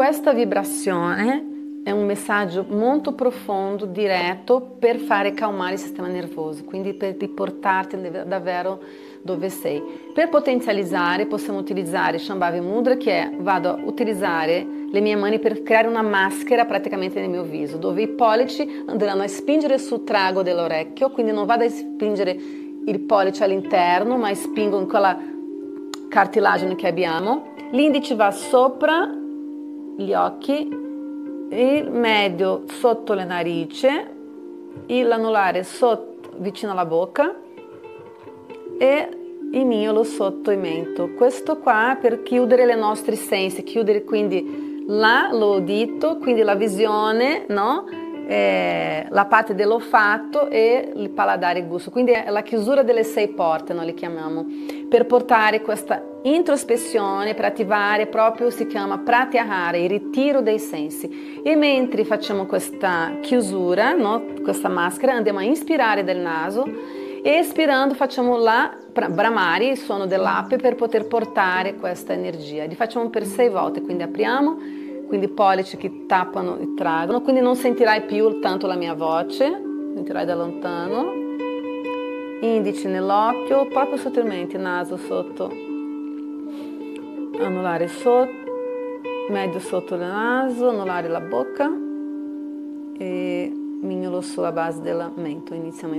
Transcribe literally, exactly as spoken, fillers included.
questa vibrazione è un messaggio molto profondo, diretto, per fare calmare il sistema nervoso, quindi per riportarti davvero dove sei. Per potenzializzare possiamo utilizzare Shambhavi Mudra, che è vado a utilizzare le mie mani per creare una maschera praticamente nel mio viso, dove i pollici andranno a spingere sul trago dell'orecchio, quindi non vado a spingere il pollice all'interno, ma spingo in quella cartilagine che abbiamo. L'indice va sopra gli occhi, il medio sotto le narici, l'anulare sotto, vicino alla bocca e il miolo sotto il mento. Questo qua per chiudere le nostre sensi, chiudere quindi là l'udito, quindi la visione, no? Eh, la parte dell'olfatto e il paladare e il gusto, quindi è la chiusura delle sei porte, noi le chiamiamo, per portare questa introspezione, per attivare proprio, si chiama pratyahara, il ritiro dei sensi. E mentre facciamo questa chiusura, no? Questa maschera, andiamo a inspirare dal naso e espirando facciamo la Bramari, il suono dell'ape, per poter portare questa energia. Li facciamo per sei volte, quindi apriamo, quindi pollici che tappano e traggono, quindi non sentirai più tanto la mia voce, sentirai da lontano. Indice nell'occhio, proprio sottilmente, naso sotto, anulare sotto, medio sotto il naso, anulare la bocca e mignolo sulla base del mento inizialmente.